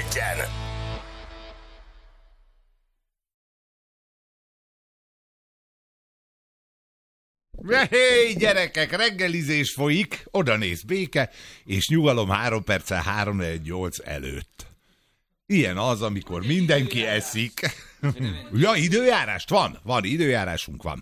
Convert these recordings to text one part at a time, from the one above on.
1. Hé, gyerekek, reggelizés folyik, oda néz Béke, és nyugalom 3 perccel 3-8 előtt. Ilyen az, amikor mindenki eszik. Ja, időjárást van? Van, időjárásunk van.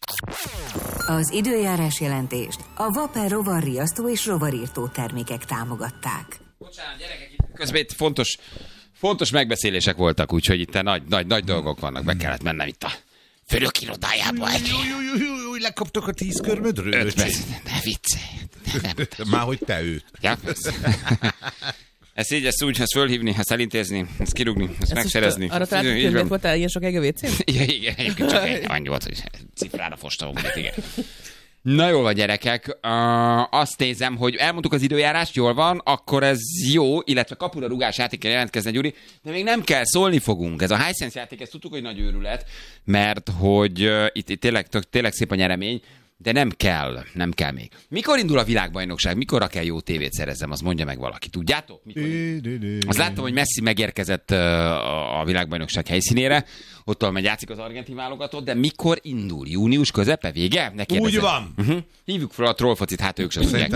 Az időjárás jelentést a Vaper rovarriasztó és rovarírtó termékek támogatták. Bocsánat, gyerekek, itt közben itt fontos megbeszélések voltak, úgyhogy itt nagy dolgok vannak. Be kellett mennem itt a főnök irodájába. Júj, lekaptok a 10 körmödről. 5 perc, ne viccelj. Már hogy te őt. Ja, ezt így, ezt úgy, ezt fölhívni, ezt elintézni, ezt kirúgni, ezt megserezni. Arra találtuk, hogy miért voltál ilyen sok a WC-n? Igen, egyébként csak annyi volt, hogy cifrára fostam, igen. Na jól van, gyerekek, azt nézem, hogy elmondtuk az időjárást, jól van, akkor ez jó, illetve kapura rugás játékkel jelentkezne, Gyuri, de még nem kell, szólni fogunk. Ez a Hisense játék, ezt tudtuk, hogy nagy őrület, mert hogy itt tényleg szép a nyeremény, de nem kell még. Mikor indul a világbajnokság? Mikorra kell jó tévét szerezzem? Az mondja meg valaki. Tudjátok? Azt láttam, hogy Messi megérkezett a világbajnokság helyszínére. Ott megy játszik az argentin válogatott, de mikor indul? Június közepe? Vége? Úgy van. Hívjuk fel a trollfocit, hát ők sem tudják.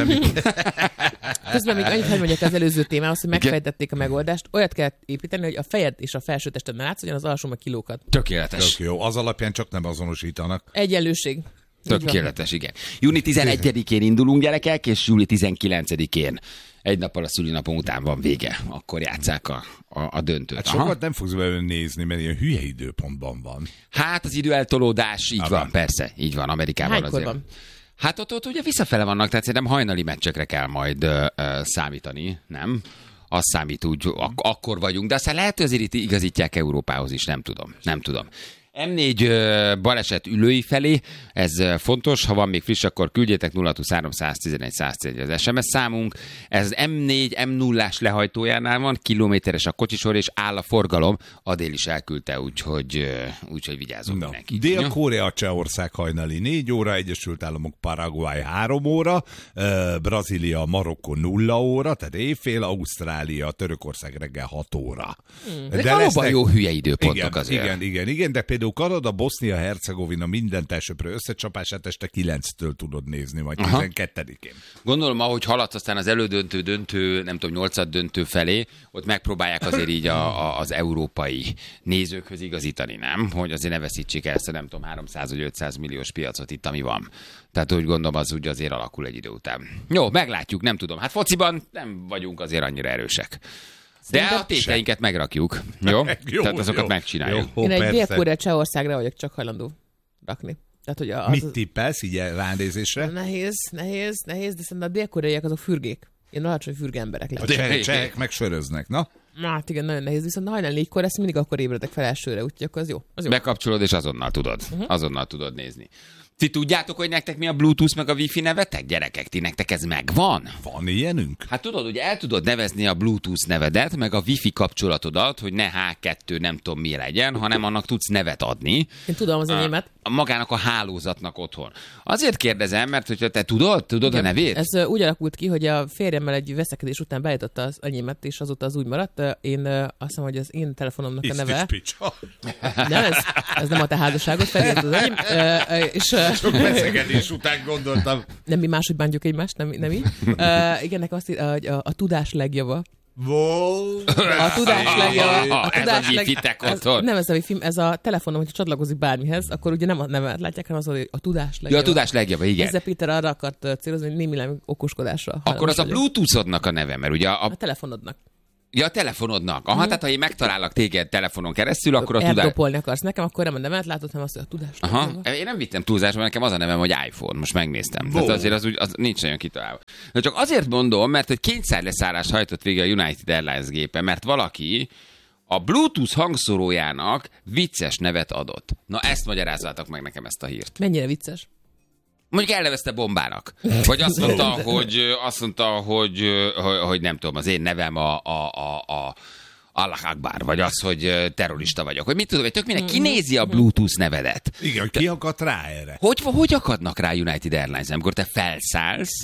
Közben még annyit, hogy mondjak az előző témához, hogy megfejtették a megoldást. Olyat kell építeni, hogy a fejed és a felső tested ne látszódjon, az alsó meg kilókat. Tökéletes. Tök jó, az alapján csak nem azonosítanak. Egyenlőség. Tökéletes, igen. Júni 11-én indulunk, gyerekek, és júli 19-én. Egy nappal a szülinapom után van vége. Akkor játsszák a döntőt. Hát sokat nem fogsz belőle nézni, mert ilyen hülye időpontban van. Hát az időeltolódás, így van, persze. Így van, Amerikában Hánykor azért. van? Hát ott ugye visszafele vannak, tehát szerintem hajnali meccsekre kell majd számítani, nem? Az számít úgy, akkor vagyunk, de aztán lehet, hogy azért itt igazítják Európához is, nem tudom. M4 baleset Ülői felé, ez fontos, ha van még friss, akkor küldjétek 023 111 111 az SMS számunk. Ez M4 M0-ás lehajtójánál van, kilométeres a kocsisor, és áll a forgalom. Adél is elküldte, úgyhogy vigyázzunk mindenki. Dél-Korea, Csehország hajnali 4 óra, Egyesült Államok, Paraguay 3 óra, Brazília, Marokkó 0 óra, tehát éjfél, Ausztrália, Törökország reggel 6 óra. De valóban jó hülye időpontok azért. Igen, de például Kanada, Bosznia, Hercegovina minden elsőprő összecsapását este 9-től tudod nézni, majd 12-én. Gondolom, ahogy haladsz aztán az elődöntő, nem tudom, 8-ad döntő felé, ott megpróbálják azért így az európai nézőkhöz igazítani, nem? Hogy azért ne veszítsék el ezt a nem tudom, 300 vagy 500 milliós piacot itt, ami van. Tehát úgy gondolom, az úgy azért alakul egy idő után. Jó, meglátjuk, nem tudom. Hát fociban nem vagyunk azért annyira erősek. De a tételeinket megrakjuk. Jó? Tehát azokat megcsináljuk. Én egy Dél-Korea Csehországra vagyok csak hajlandó rakni. Tehát, hogy mit tippelsz így ránézésre? Nehéz, de szerintem a dél-koreaiak azok fürgék. Ilyen alacsony fürge emberek lesznek. A csehek megsöröznek, na? Hát igen, nagyon nehéz, viszont hajnal 4-kor ezt mindig akkor ébredek fel elsőre, úgyhogy akkor az jó. Bekapcsolod, és azonnal tudod. Azonnal tudod nézni. Ti tudjátok, hogy nektek mi a Bluetooth meg a Wi-Fi nevetek? Gyerekek, ti nektek ez megvan? Van ilyenünk? Hát tudod, hogy el tudod nevezni a Bluetooth nevedet, meg a Wi-Fi kapcsolatodat, hogy ne H2 nem tudom mi legyen, hanem annak tudsz nevet adni. Én tudom az enyémet. Magának a hálózatnak otthon. Azért kérdezem, mert hogyha te tudod a nevét? Ez úgy alakult ki, hogy a férjemmel egy veszekedés után beállította az enyémet, és azóta az úgy maradt. Én azt hiszem, hogy az én telefonomnak a neve. Nem, ez nem a te házasságot, felírtad az enyém. Sok veszekedés után gondoltam. Nem mi máshogy bántjuk egymást, nem így. Igen, nekem azt hogy a tudás legjava. Wow. A tudás legjava. Ez a Wi-Fi-tek otthon. Nem ez a Wi-Fi, ez a telefonom, hogyha csatlakozik bármihez, akkor ugye nem a nevet látják, hanem az, hogy a tudás legjava. Ja, a tudás legjava, igen. Ezzel Péter arra akart célozni, hogy némileg okoskodásra. Akkor az a Bluetooth-odnak a neve, mert ugye a telefonodnak. Ja, a telefonodnak. Aha, tehát ha én megtalálok téged telefonon keresztül, akkor a tudás... Eltopolni akarsz nekem, akkor nem a nevet látod, hanem azt, hogy a tudás. Aha, én nem vittem túlzásba, nekem az a nevem, hogy iPhone. Most megnéztem. Tehát azért az nincs nagyon kitalálva. De csak azért mondom, mert hogy kényszerleszállást hajtott végre a United Airlines gépe, mert valaki a Bluetooth hangszórójának vicces nevet adott. Na ezt magyarázzátok meg nekem, ezt a hírt. Mennyire vicces? Mondjuk elnevezte bombának. Vagy azt mondta, hogy nem tudom, az én nevem a Allah Akbar, vagy az, hogy terrorista vagyok. Vagy mit tudom, hogy tök minden kinézi a Bluetooth nevedet. Igen, ki akadt rá erre? Hogy akadnak rá United Airlines, amikor te felszállsz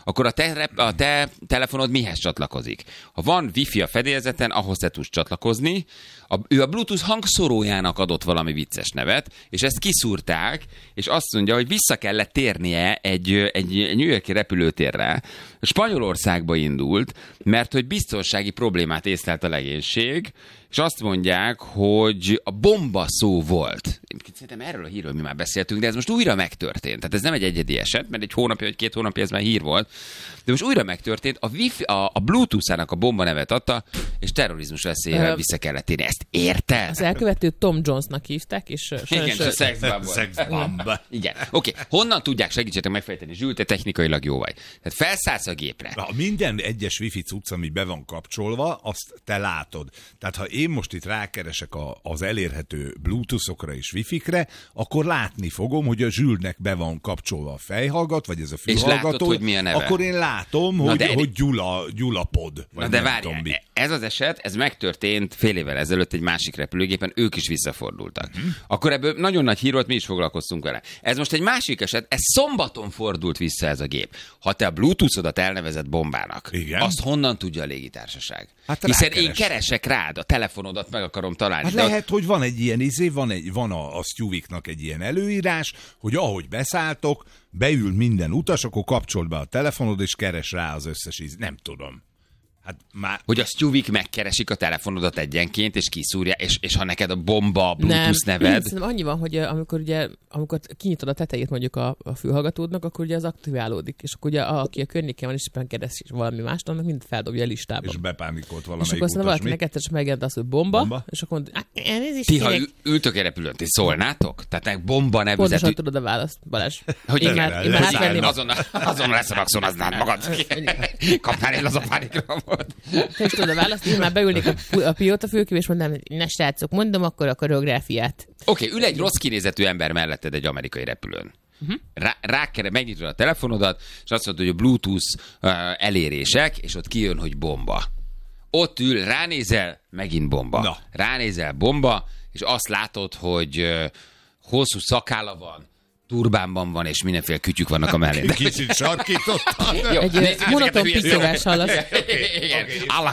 akkor a te telefonod mihez csatlakozik? Ha van wifi a fedélzeten, ahhoz te tudsz csatlakozni. Ő a Bluetooth hangszórójának adott valami vicces nevet, és ezt kiszúrták, és azt mondja, hogy vissza kellett térnie egy New York-i repülőtérre. Spanyolországba indult, mert hogy biztonsági problémát észlelt a legénység, és azt mondják, hogy a bomba szó volt. Szerintem erről a hírről mi már beszéltünk, de ez most újra megtörtént. Tehát ez nem egy egyedi eset, mert egy hónapja vagy 2 hónapja ez már hír volt. De most újra megtörtént, a Bluetooth-ának a bomba nevet adta, és terrorizmus veszélyével vissza kellett írni. Ezt érted? Az elkövető Tom Jonesnak hívták, és igen, a szexbomb. Igen. Oké, honnan tudják, segítsetek megfejteni, Zsül, te technikailag jó vagy. Tehát felszállsz a gépre. Minden egyes wifi cucc, ami be van kapcsolva, azt te látod. Tehát ha én most itt rákeresek az elérhető Bluetooth-okra és wifi-kre, akkor látni fogom, hogy a Zsülnek be van kapcsolva a fejhallgat, vagy ez a fülhallgató. És látod, hogy mi a neve. Akkor én látom, hogy Gyula pod. Na de várjál, ez az eset, ez megtörtént fél évvel ezelőtt egy másik repülőgépen, ők is visszafordultak. Akkor ebből nagyon nagy hír volt, mi is foglalkoztunk vele. Ez most egy másik eset, ez szombaton fordult vissza ez a gép. Ha te a Bluetooth-odat elnevezett bombának, igen, azt honnan tudja a légitársaság? Hát hiszen én keresek rád, a telefonodat meg akarom találni. Hát lehet, hogy van egy ilyen van a Stewiknak egy ilyen előírás, hogy ahogy beszálltok, beül minden utas, akkor kapcsold be a telefonod, és keres rá az összes nem tudom. Hát már... Hogy a Stewik megkeresik a telefonodat egyenként, és kiszúrja, és ha neked a bomba Bluetooth neved... Nem, annyi van, hogy amikor kinyitod a tetejét mondjuk a fülhallgatódnak, akkor ugye az aktiválódik, és akkor ugye aki a környéken van, és éppen keres valami mást, annak mind feldobja a listában. És bepánikolt valamelyik utas. És akkor aztán valakinek egyszer megjelent az, hogy bomba, és akkor mondod, ti, ha ültök egy repülőn, ti szólnátok? Tehát bomba nevű... Pontosan tudod a választ, Balázs. Hogy én már átvenném. Azon leszarakszonaznád magad. Kapnál én az a pánikra. Te is tudod a választ, én már beülnék a pilóta fülkébe, és mondanám, hogy ne srácok, mondom akkor a koreográfiát. Oké, ül egy rossz kinézetű ember melletted egy amerikai repülőn. Megnyitod a telefonodat, és azt mondod, hogy a Bluetooth elérések, és ott kijön, hogy bomba. Ott ül, ránézel, megint bomba. Na. Ránézel, bomba, és azt látod, hogy hosszú szakálla van, turbánban van, és mindenféle kütyük vannak a mellén. Kicsit sarkítottan. Egy monoton piszogás hallasz. Igen.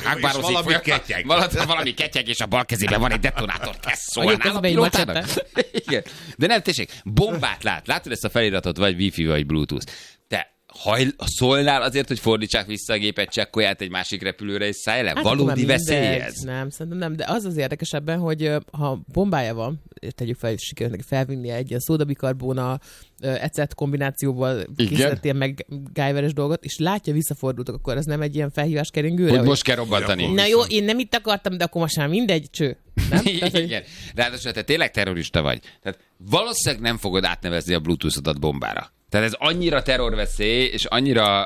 Valami ketyeg, és a bal kezében van egy detonátor. Kezd szólnál a pilótának. Igen. De nem, tessék, bombát látod ezt a feliratot, vagy wifi, vagy Bluetooth. Te szólnál azért, hogy fordítsák vissza a gépet, csekkolját egy másik repülőre, és szállj le? Hát valódi veszély ez? Nem, szerintem nem, de az érdekesebben, hogy ha bombája van, tegyük fel, hogy sikerült neki felvinnie egy ilyen szódabikarbóna ecet kombinációval készített ilyen MacGyveres dolgot, és látja, visszafordultak, akkor ez nem egy ilyen felhívás keringőre? Hogy most kell robbantani. Na jó, én nem itt akartam, de akkor most már mindegy, cső. Nem? Igen. Ráadásul te tényleg terrorista vagy. Tehát valószínűleg nem fogod átnevezni a Bluetooth-odat bombára. Tehát ez annyira terrorveszély, és annyira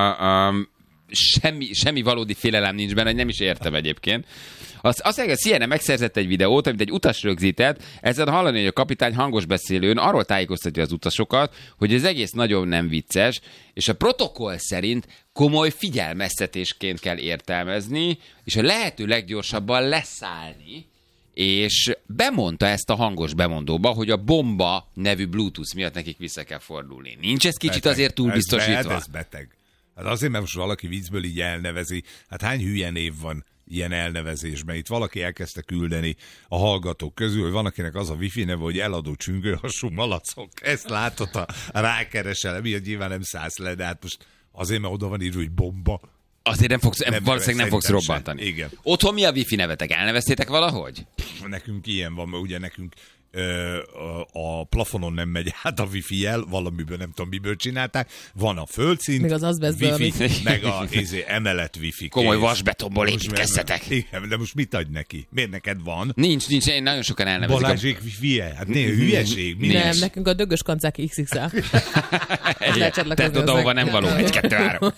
semmi valódi félelem nincs benne, hogy nem is értem egyébként. Azt mondja, a CNN megszerzett egy videót, amit egy utas rögzített, ezen hallani, hogy a kapitány hangos beszélőn arról tájékoztatja az utasokat, hogy az egész nagyon nem vicces, és a protokoll szerint komoly figyelmeztetésként kell értelmezni, és a lehető leggyorsabban leszállni, és bemondta ezt a hangos bemondóba, hogy a bomba nevű Bluetooth miatt nekik vissza kell fordulni. Nincs ez kicsit beteg. Azért túl biztosítva? Ez beteg. Hát azért, mert most valaki viccből így elnevezi. Hát hány hülye név van ilyen elnevezésben? Itt valaki elkezdte küldeni a hallgatók közül, hogy van, akinek az a wifi neve, hogy eladó csüngőhasú malacok. Ezt látod, a rákeresel, miatt nyilván nem szállsz le, de hát most azért, mert oda van írva, hogy bomba. Azért valószínűleg nem fogsz robbantani. Igen. Otthon mi a wifi nevetek? Elneveztétek valahogy? Nekünk ilyen van, mert ugye nekünk a plafonon nem megy át a wifi-jel, valamiből nem tudom miből csinálták, van a földszint, meg az wifi, meg a emelet wifi. Komoly vasbetonból építkeztetek. Igen, de most mit adj neki? Miért neked van? Nincs, én nagyon sokan elnevezik. Balázsék wifi-je? Hát hülyeség. Nem, nekünk a dögös kancák XXL. Te tudod, ahova nem való. 1, 2, 3.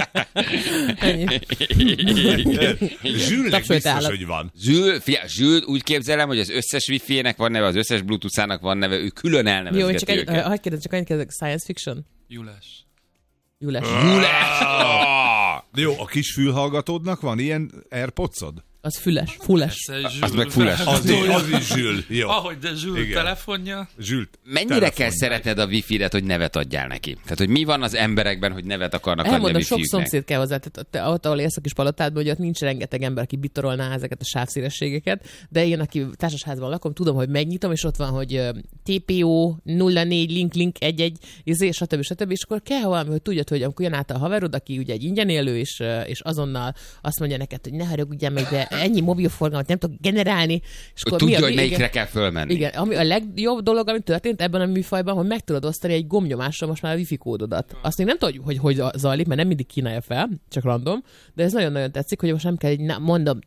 Zsülnek biztos, hogy van. Zsül, úgy képzelem, hogy az összes wifi-nek van neve, az összes Bluetooth-ának van neve, ő külön elnevezgeti őket. Jó, csak annyit kérdezek, science fiction? Julás. Jó, a kis fülhallgatódnak van ilyen AirPods-od? Az füles, fulles. Az meg fulles. Az is Zsül. Jó. Ahogy de Zsül telefonja. Zsül Mennyire kell szeretned a wifi-et, hogy nevet adjál neki? Tehát, hogy mi van az emberekben, hogy nevet akarnak adni a Elmondom, sok wifi-üknek? szomszéd kell hozzá, tehát ott, ahol élsz a kis palotádban, hogy ott nincs rengeteg ember, aki bitorolná ezeket a sávszélességeket, de én, aki társasházban lakom, tudom, hogy megnyitom, és ott van, hogy TPO 04 link 11, stb. És akkor kell valami, hogy tudjad, hogy amikor jön át a haverod, aki ugye egy ingyen élő, és azonnal azt mondja neked, hogy ne haragudjál meg, de ennyi mobilforgalmat nem tudok generálni. És hogy tudja, hogy melyikre kell fölmenni. Igen, ami a legjobb dolog, ami történt ebben a műfajban, hogy meg tudod osztani egy gombnyomásra most már a wifi kódodat. Azt még nem tudjuk, hogy zajlik, mert nem mindig kínálja fel, csak random, de ez nagyon-nagyon tetszik, hogy most nem kell, mondom,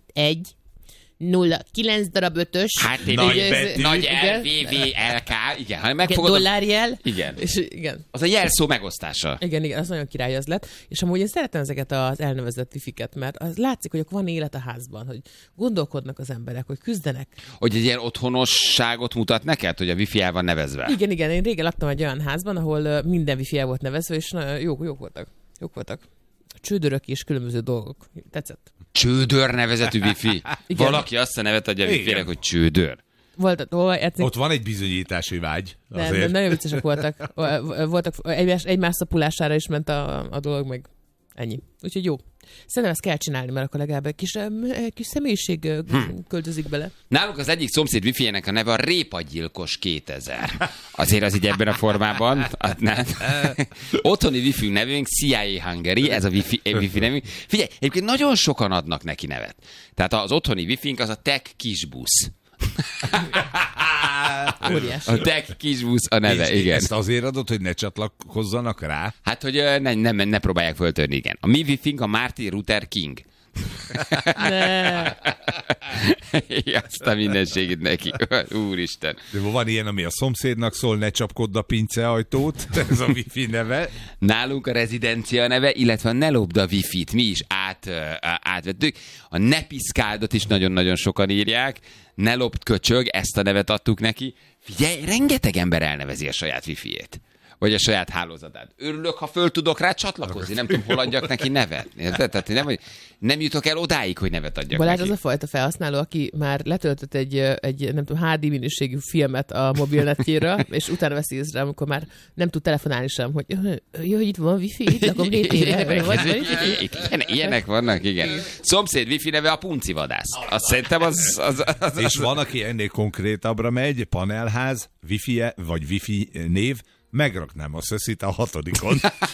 9 darab 5-ös. Hát nagy LVVLK, igen, ha megfogod. Dollárjel. Igen. És igen. Az a jelszó megosztása. Igen, az nagyon király az lett. És amúgy én szeretem ezeket az elnevezett wifi-ket, mert az látszik, hogy van élet a házban, hogy gondolkodnak az emberek, hogy küzdenek. Hogy egy ilyen otthonosságot mutat neked, hogy a wifi el van nevezve? Igen, én régen laktam egy olyan házban, ahol minden wifi el volt nevezve, és jók voltak. Csődörök és különböző dolgok. Tetszett. Csődör nevezetű wifi? Valaki azt a nevet adja a wifi-nek, hogy csődör. Ott van egy bizonyítási vágy. De nagyon viccesek voltak. Voltak egymás szapulására is ment a dolog, meg ennyi. Úgyhogy jó. Szerintem ezt kell csinálni, mert akkor legalább egy kis személyiség költözik bele. Nálunk az egyik szomszéd wifi-nek a neve a Répagyilkos 2000. Azért az így ebben a formában. Otthoni wifi nevünk CIA Hungary, ez a wifi nevünk. Figyelj, egyébként nagyon sokan adnak neki nevet. Tehát az otthoni wifi-nk az a Tech Kisbusz. Óriási. A Tech Kisbusz a neve, igen. Ezt azért adod, hogy ne csatlakozzanak rá? Hát, hogy ne próbálják föltörni, igen. A mi wifi-nk a Martin Luther King. Azt a mindenségét neki. Úristen. De van ilyen, ami a szomszédnak szól, ne csapkodd a pinceajtót, ez a wifi neve. Nálunk a rezidencia neve, illetve a ne lopd a wifi-t mi is átvettük. A ne piszkáldot is nagyon-nagyon sokan írják. Ne lopd köcsög, ezt a nevet adtuk neki. Figyelj, rengeteg ember elnevezi a saját wifi-ét. Vagy a saját hálózatát. Örülök, ha föl tudok rá csatlakozni. Nem tudom, hol adjak neki nevet. Érted? Tehát nem jutok el odáig, hogy nevet adjak Balázs neki. az a fajta felhasználó, aki már letöltött egy nem tudom, HD minőségű filmet a mobilnetjére, és utána veszi észre, amikor már nem tud telefonálni sem, hogy jó, itt van wifi, itt lakom létére. Ilyenek vannak, igen. Szomszéd wifi neve a puncivadász. Azt szerintem az... És van, aki ennél konkrétabbra megy, panelház, wifi-e, vagy wifi név, megraknám a szöszit a 6-on.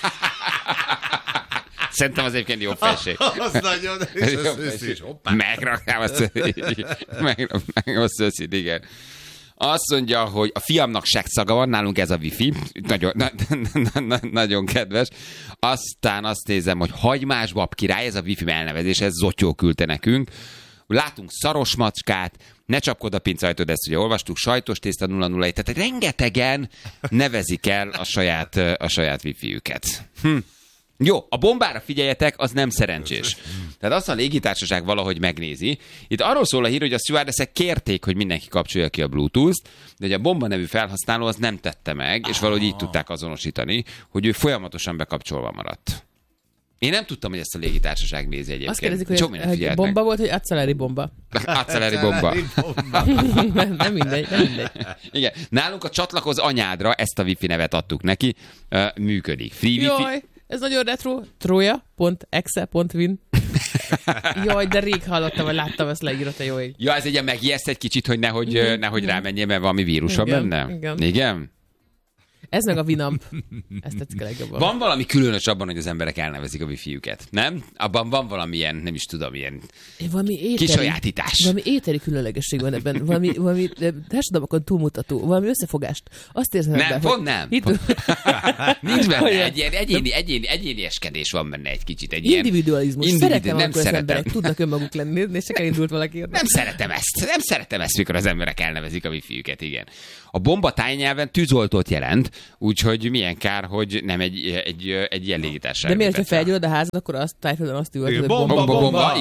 Szerintem az egyébként jó felség. Az nagyon, és a szösz is, hoppá. Megraknám a szöszit, igen. Azt mondja, hogy a fiamnak sektszaga van, nálunk ez a wifi. Nagyon kedves. Aztán azt nézem, hogy hagymás bab király, ez a wifi elnevezés, ez Zotyó küldte nekünk. Látunk szaros macskát, ne csapkod a pincajtod, ezt ugye olvastuk, sajtos tészta 001, tehát rengetegen nevezik el a saját wifi-üket. Jó, a bombára figyeljetek, az nem szerencsés. Tehát azt a légitársaság valahogy megnézi. Itt arról szól a hír, hogy a stewardessek kérték, hogy mindenki kapcsolja ki a Bluetooth-t, de a bomba nevű felhasználó az nem tette meg, és valahogy így tudták azonosítani, hogy ő folyamatosan bekapcsolva maradt. Én nem tudtam, hogy ezt a légitársaság nézi egyébként. Azt kérdezik, hogy bomba volt, hogy acceleri bomba. Acceleri bomba. nem mindegy. Igen. Nálunk a csatlakoz anyádra, ezt a wifi nevet adtuk neki, működik. Free wifi. Jaj, ez nagyon retro. Troja.exe.win. Jaj, de rég hallottam, vagy láttam ezt leírata, jó ég. Ja, ez egy ilyen megijeszt egy kicsit, hogy nehogy rámenjen, mert valami vírusa benne. Igen? Ez meg a Winamp. Ezt tetszik a legjobban. Van valami különös abban, hogy az emberek elnevezik a wifi-üket, nem? Abban van valamilyen, nem is tudom, ilyen kisajátítás. Valami éteri különlegesség van ebben. Valami társadalmakon túlmutató. Valami összefogást. Azt érzem ebben, hogy... Nem. Nincs benne. Egy ilyen egyénieskedés van benne egy kicsit. Egy individualizmus. Szeretem, amikor az emberek tudnak önmaguk lenni, és csak elindult valaki. Nem szeretem ezt, mikor az emberek elnevezik a wifi-üket, igen. A bomba tájnyelven tűzoltót jelent, úgyhogy milyen kár, hogy nem egy ilyen légitársaság. De miért, ha felgyullad a házad, akkor azt tájföldön azt üvölt, hogy bomba.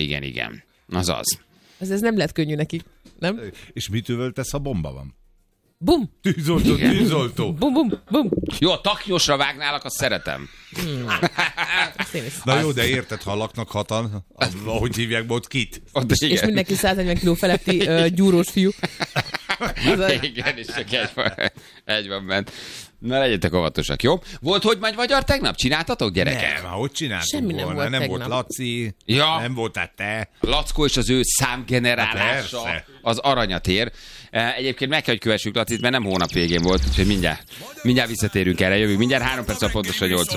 Igen. Az. Ez nem lehet könnyű nekik, nem? És mit üvöltesz, ha bomba van? Bum! Tűzoltó. Bum. Jó, a taknyosra vágnálak, azt szeretem. Na jó, de érted, ha laknak hatan, ahogy hívják ott kit? És mindenki 140 kg feletti gyúrós fiú. Igen, és csak egy van ment. Na, legyetek óvatosak, jó? Volt, hogy magyar tegnap? Csináltatok, gyerekek? Nem, hogy csináltuk Semmi nem volna? volt Nem tegnap. volt Laci, Ja. nem voltál te. Lackó és az ő számgenerálása Hát az aranyat ér. Egyébként meg kell, hogy kövessük Lacit, mert nem hónap végén volt, úgyhogy mindjárt visszatérünk erre, jövünk. Mindjárt 3 perc a pontosan 8 óra.